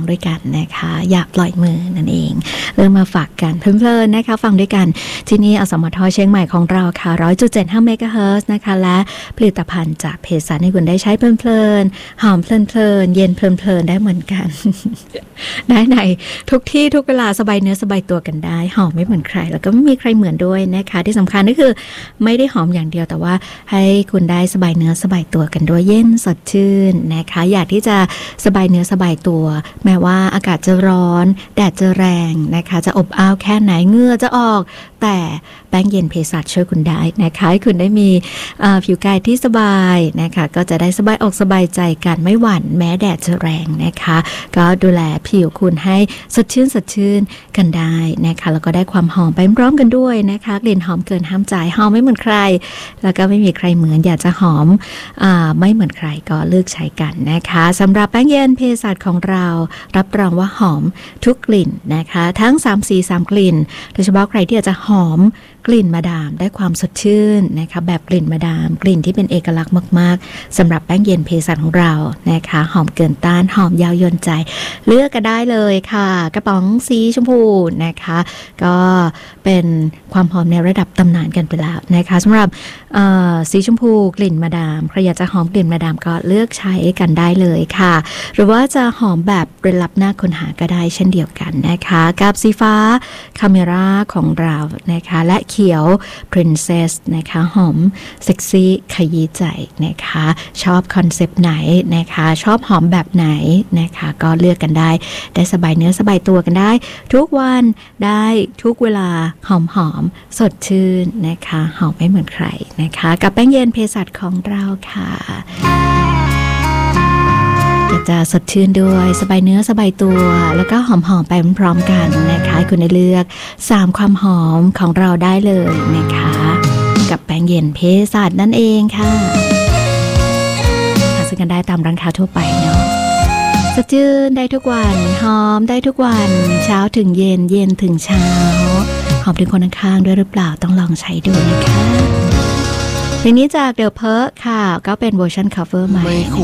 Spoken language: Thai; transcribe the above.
ด้วยกันนะคะอย่าปล่อยมือนั่นเองเริ่มมาฝากกันเพลินๆนะคะฟังด้วยกันที่นี่อสมทเชียงใหม่ของเราค่ะ 100.75 เมกะเฮิรตซ์นะคะและผลิตภัณฑ์จากเภสัชให้คุณได้ใช้เพลินๆหอมเพลินๆเย็นเพลินๆได้เหมือนกัน ได้ในทุกที่ทุกเวลาสบายเนื้อสบายตัวกันได้หอมไม่เหมือนใครแล้วก็ไม่มีใครเหมือนด้วยนะคะที่สำคัญก็คือไม่ได้หอมอย่างเดียวแต่ว่าให้คุณได้สบายเนื้อสบายตัวกันด้วยเย็นสดชื่นนะคะอยากที่จะสบายเนื้อสบายตัวแม้ว่าอากาศจะร้อนแดดจะแรงนะคะจะอบอ้าวแค่ไหนเหงื่อจะออกแต่แป้งเย็นเภสัชช่วยคุณได้นะคะให้คุณได้มีผิวกายที่สบายนะคะก็จะได้สบายอกสบายใจกันไม่หวั่นแม้แดดจะแรงนะคะก็ดูแลผิวคุณให้สดชื่นกันได้นะคะแล้วก็ได้ความหอมไปพร้อมกันด้วยนะคะกลิ่นหอมเกินห้ามใจหอมไม่เหมือนใครแล้วก็ไม่มีใครเหมือนอยากจะหอมไม่เหมือนใครก็เลือกใช้กันนะคะสำหรับแป้งเย็นเภสัชของเรารับรองว่าหอมทุกกลิ่นนะคะทั้ง3สี3กลิ่นโดยเฉพาะใครที่อยากจะหอมกลิ่นมาดามได้ความสดชื่นนะคะแบบกลิ่นมาดามกลิ่นที่เป็นเอกลักษณ์มากๆสำหรับแป้งเย็นเภสัชของเรานะคะหอมเกินต้านหอมยาวยนใจเลือกกันได้เลยค่ะกระป๋องสีชมพูนะคะก็เป็นความหอมในระดับตำนานกันไปแล้วนะคะสำหรับสีชมพูกลิ่นมาดามใครอยากจะหอมกลิ่นมาดามก็เลือกใช้กันได้เลยค่ะหรือว่าจะหอมแบบเร้นลับหน้าค้นหาก็ได้เช่นเดียวกันนะคะกับสีฟ้าคาเมราของเรานะคะและเขียว Princess นะคะหอมเซ็กซี่ขยี้ใจนะคะชอบคอนเซปต์ไหนนะคะชอบหอมแบบไหนนะคะก็เลือกกันได้สบายเนื้อสบายตัวกันได้ทุกวันได้ทุกเวลาหอมสดชื่นนะคะหอมไม่เหมือนใครนะคะกับแป้งเย็นเภสัชของเราค่ะจะสดชื่นด้วยสบายเนื้อสบายตัวแล้วก็หอมไปพร้อมๆกันนะคะคุณได้เลือก3ความหอมของเราได้เลยนะคะกับแป้งเย็นเภสัชนั่นเองค่ะหาซื้อกันได้ตามร้านค้าทั่วไปเนาะสดชื่นได้ทุกวันหอมได้ทุกวันเช้าถึงเย็นเย็นถึงเช้าหอมถึงคนข้างๆด้วยหรือเปล่าต้องลองใช้ดูนะคะเพลงนี้จากเดอะเพิร์กค่ะก็เป็นเวอร์ชัน cover ใหม่